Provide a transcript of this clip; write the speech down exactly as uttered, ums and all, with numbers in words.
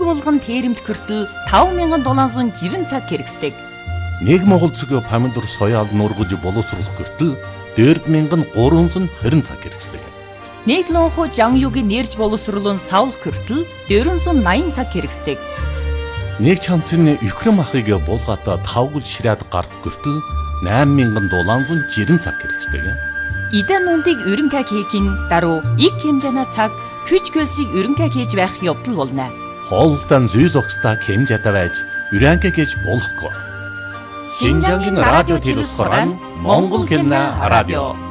болгон тээремд хүртэл таван мянган долоон зуун жирэн цаг хэрэгсдэг. Нэг Монгол цэгийн помидор соёал нургаж боловсруулах хүртэл дөрвөн мянган гурван зуун хорин цаг хэрэгсдэг. Нэг лонхо жангюгийн нэрж боловсруулан савлах хүртэл дөрвөн зуун наян цаг хэрэгсдэг. Нэг чанцны өхрөм ахыг булгаатаа тавгал ширээд гарах хүртэл найман мянган долоон зуун жирэн цаг хэрэгсдэг. Идэн нүндийг өрөнкаг хийхин даруй их хэмжээний цаг күч хөлсийг өрөнкаг хийж байх явдал болно. Хоолтон зүй зогсдаа хэмжээтэй байж өрөнкаг хийж болохгүй. Шинжангийн радио телевизээр Монгол хэлний радио